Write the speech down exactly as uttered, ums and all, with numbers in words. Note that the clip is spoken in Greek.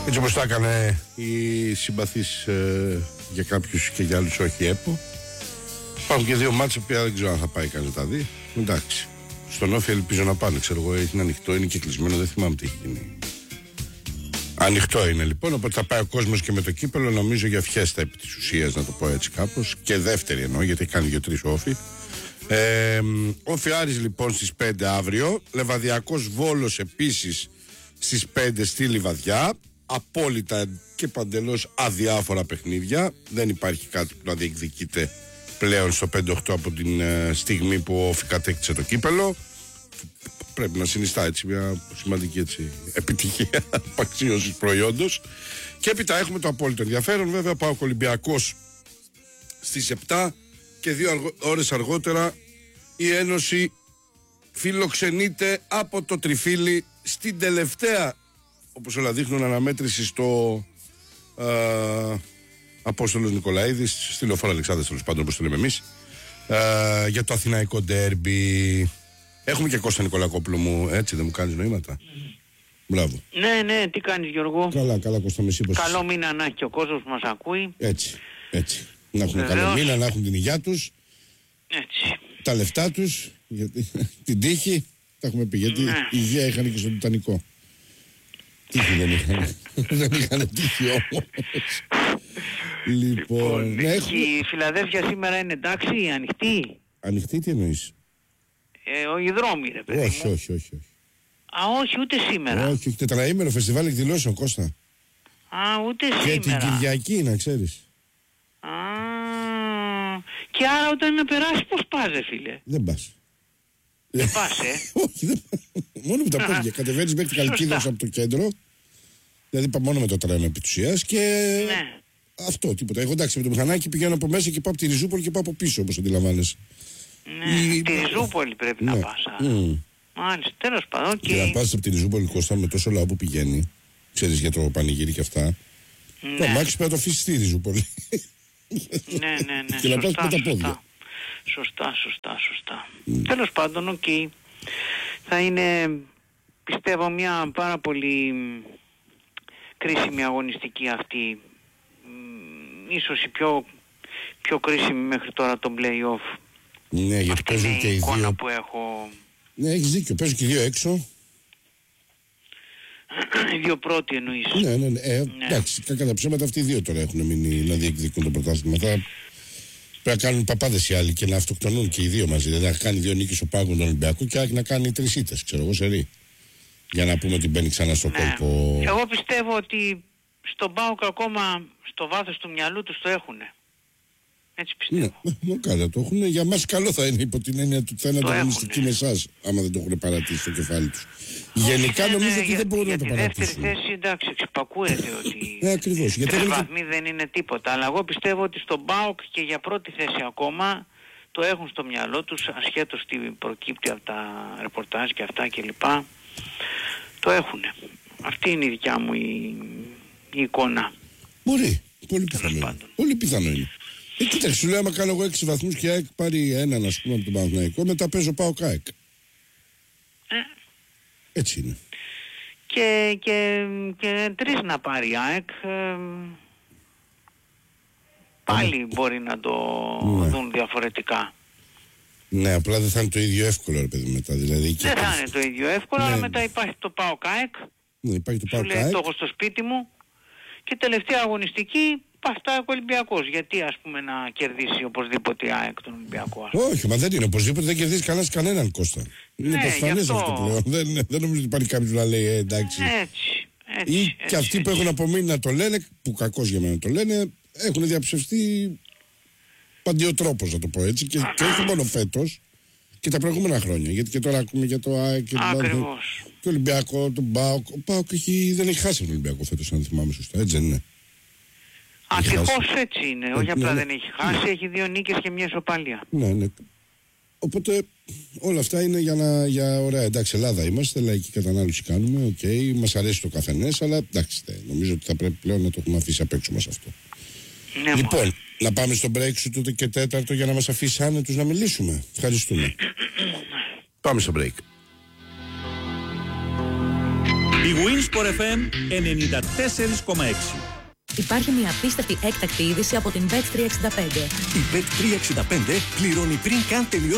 Έτσι όπως τα έκανε η συμπαθής ε, για κάποιους και για άλλους όχι ΕΠΟ. Υπάρχουν και δύο μάτσα που δεν ξέρω αν θα πάει κανείς να τα δει. Εντάξει. Στον Όφη ελπίζω να πάνε, ξέρω εγώ, είναι ανοιχτό, είναι και κλεισμένο, δεν θυμάμαι τι έχει γίνει. Ανοιχτό είναι λοιπόν, οπότε θα πάει ο κόσμος και με το κύπελο, νομίζω για φιέστα επί της ουσίας, να το πω έτσι κάπως. Και δεύτερη εννοώ, γιατί κάνει και τρεις Όφη. Ε, Όφη Άρης λοιπόν στις πέντε αύριο. Λεβαδιακός Βόλος επίσης στις πέντε στη Λιβαδιά. Απόλυτα και παντελώς αδιάφορα παιχνίδια. Δεν υπάρχει κάτι που να διεκδικείται πλέον στο πέντε οκτώ από την ε, στιγμή που ο Όφη κατέκτησε το κύπελο. Πρέπει να συνιστά έτσι μια σημαντική έτσι, επιτυχία απαξίωσης προϊόντος. Και έπειτα έχουμε το απόλυτο ενδιαφέρον. Βέβαια πάω Ολυμπιακός στις επτά και δύο αργο, ώρες αργότερα η Ένωση φιλοξενείται από το Τριφύλι στην τελευταία, όπως όλα δείχνουν, αναμέτρηση στο ε, Απόστολος Νικολαίδης, στη Λεωφόρο Αλεξάνδρας, τέλος πάντων, όπως το λέμε εμείς, ε, για το αθηναϊκό ντέρμπι. Έχουμε και Κώστα Νικολακόπουλο μου, έτσι δεν μου κάνεις νοήματα? Mm. Μπράβο. Ναι, ναι, τι κάνεις Γιώργο? Καλά, καλά Κώστα, με σύμπαση. Καλό μήνα να έχει και ο κόσμος που μας ακούει. Έτσι, έτσι. Να έχουν καλό μήνα, να έχουν την υγεία τους. Έτσι. Τα λεφτά τους, γιατί, την τύχη, τα έχουμε πει, γιατί ναι. Η υγεία είχαν και στο Τιτανικό. Τύχη δεν είχαν. Δεν είχαν τύχη όμως. Λοιπόν, λοιπόν έχουμε... η Φιλαδέλφια σήμερα είναι εντάξει, ανοιχτή? Ανοιχτή τι εννοείς? Ε, ο Ιδρώμη ρε παιδί όχι, μου. όχι, όχι, όχι. Α, όχι, ούτε σήμερα. Όχι, όχι, τετραήμερο φεστιβάλ εκδηλώσεων, Κώστα. Α, ούτε και σήμερα. Και την Κυριακή, να ξέρεις. Α, και άρα όταν να περάσει πώς πας ρε φίλε? Δεν πας. Δεν πας, ε. Όχι, δεν πας. Μόνο με τα πόδια. Κατεβαίνεις μέχρι Καλκίδας από το κέντρο. Δηλαδή πάω μόνο με το τρένο επί της ουσίας και... Ναι. Αυτό, τίποτα. Εγώ εντάξει με το μηχανάκι πηγαίνω από μέσα και πάω από τη Ριζούπολη και πάω από πίσω, όπως αντιλαμβάνεσαι. Ναι, η... τη Ριζούπολη πρέπει ναι. να πας. Mm. Μάλιστα, τέλος πάντων. Και... και να πας από τη Ριζούπολη, Κώστα, με τόσο λαό που πηγαίνει, ξέρεις, για το πανηγύρι και αυτά. Ναι. Το αμάξι πρέπει να το αφήσεις στη Ριζούπολη. Ναι, ναι, ναι. Και να πας με τα πόδια. Σωστά, σωστά, σωστά. Mm. Τέλος πάντων, οκ. Okay. Θα είναι, πιστεύω, μια πάρα πολύ κρίσιμη αγωνιστική αυτή. Ίσως η πιο, πιο κρίσιμη μέχρι τώρα το play-off. Ναι, γιατί παίζουν και οι δύο. Εικόνα που έχω... Ναι, έχεις δίκιο. Παίζουν και οι δύο έξω. Οι δύο πρώτοι εννοείς. Ναι, ναι, ναι. Ε, ναι. Εντάξει, κατά ψέματα αυτοί οι δύο τώρα έχουν μείνει να διεκδικούν το πρωτάθλημα. Θα πρέπει να κάνουν παπάδες οι άλλοι και να αυτοκτονούν και οι δύο μαζί. Δηλαδή να κάνει δύο νίκες ο Πάγκον τον Ολυμπιακό και να κάνει τρεις ήττες, ξέρω εγώ, σερί. Για να πούμε ότι μπαίνει ξανά στο ναι. κόλπο. Εγώ πιστεύω ότι στον ΠΑΟΚ ακόμα στο βάθος του μυαλού τους το έχουνε. Έτσι πιστεύω. Ναι, μόνο καλά το έχουν. Για μας καλό θα είναι υπό την έννοια του θα είναι ανταγωνιστικοί με εσάς, άμα δεν το έχουν παρατήσει στο κεφάλι τους. Γενικά νομίζω ότι για, δεν μπορούν για να το παρατήσουν. Για τη δεύτερη θέση εντάξει εξυπακούεται ότι ναι, ακριβώς. τρεις βαθμοί δεν είναι τίποτα. Αλλά εγώ πιστεύω ότι στον ΠΑΟΚ και για πρώτη θέση ακόμα το έχουν στο μυαλό τους, ασχέτως τι προκύπτει από τα ρεπορτάζ και αυτά κλπ. Το έχουνε. Αυτή είναι η δικιά μου η, η εικόνα. Μπορεί. Πολύ πιθανό. Πολύ πιθανό είναι. Ε, κοίταξε, σου λέω άμα κάνω εγώ έξι βαθμούς και η ΑΕΚ πάρει έναν, ας πούμε, από τον Παναθηναϊκό, μετά παίζω πάω ΑΕΚ. Ε. Έτσι είναι. Και, και, και τρεις να πάρει η ΑΕΚ, ε, πάλι ε. μπορεί να το ναι. δουν διαφορετικά. Ναι, απλά δεν θα είναι το ίδιο εύκολο, ρε παιδί, μετά. Δηλαδή, δεν θα είναι το ίδιο εύκολο, ναι. αλλά μετά υπάρχει το ΠΑΟΚ ΑΕΚ. Ναι, υπάρχει το ΠΑΟΚ ΑΕΚ. Σου λέει, το έχω στο σπίτι μου. Και τελευταία αγωνιστική, Παφτά ο Ολυμπιακός. Γιατί ας πούμε να κερδίσει οπωσδήποτε η ΑΕΚ τον Ολυμπιακό? Όχι, μα δεν είναι οπωσδήποτε, δεν κερδίσει κανένας κανέναν, Κώστα. Είναι ναι, προφανές αυτό πλέον. Δεν, δεν νομίζω ότι υπάρχει κάποιος να λέει ε, εντάξει. Έτσι, έτσι, Ή έτσι, και αυτοί έτσι. που έχουν απομείνει να το λένε, που κακώς για μένα το λένε, έχουν διαψευστεί παντιοτρόπως, να το πω έτσι. Και, και όχι μόνο φέτος και τα προηγούμενα χρόνια. Γιατί και τώρα ακούμε για το ΑΕΚ και το Ολυμπιακό, τον ΠΑΟΚ. Ο ΠΑΟΚ δεν έχει χάσει τον Ολυμπιακό φέτος, αν θυμάμαι σωστά, έτσι δεν είναι? Ατυχώς έτσι είναι. Όχι απλά ναι, δεν έχει χάσει, ναι. έχει δύο νίκες και μια ισοπαλία. Ναι, ναι. Οπότε όλα αυτά είναι για, να, για ωραία. Εντάξει, Ελλάδα είμαστε, λαϊκή κατανάλωση κάνουμε, οκ, okay, μας αρέσει το καθενές, αλλά εντάξει, νομίζω ότι θα πρέπει πλέον να το έχουμε αφήσει απ' έξω μας αυτό. Ναι, λοιπόν, μόνο. να πάμε στο break σου τούτο και τέταρτο για να μας αφήσει άνετους να μιλήσουμε. Ευχαριστούμε. Πάμε στο break. Η Winsport εφ εμ ενενήντα τέσσερα κόμμα έξι. Υπάρχει μια απίστευτη έκτακτη είδηση από την μπετ τριακόσια εξήντα πέντε. Η μπετ τριακόσια εξήντα πέντε πληρώνει πριν καν τελειώσει